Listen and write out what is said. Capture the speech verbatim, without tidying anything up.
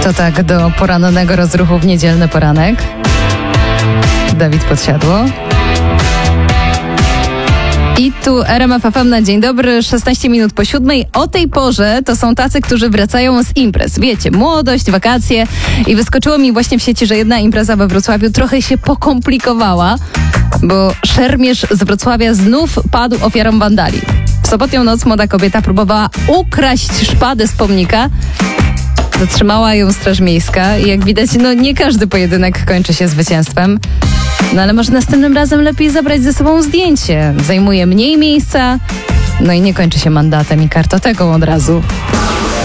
To tak do porannego rozruchu w niedzielny poranek. Dawid Podsiadło. I tu R M F F M na dzień dobry, szesnaście minut po siódmej. O tej porze to są tacy, którzy wracają z imprez. Wiecie, młodość, wakacje. I wyskoczyło mi właśnie w sieci, że jedna impreza we Wrocławiu trochę się pokomplikowała, bo szermierz z Wrocławia znów padł ofiarą wandali. W sobotnią noc młoda kobieta próbowała ukraść szpadę z pomnika. Zatrzymała ją Straż Miejska i jak widać, no nie każdy pojedynek kończy się zwycięstwem. No ale może następnym razem lepiej zabrać ze sobą zdjęcie. Zajmuje mniej miejsca, no i nie kończy się mandatem i kartoteką od razu.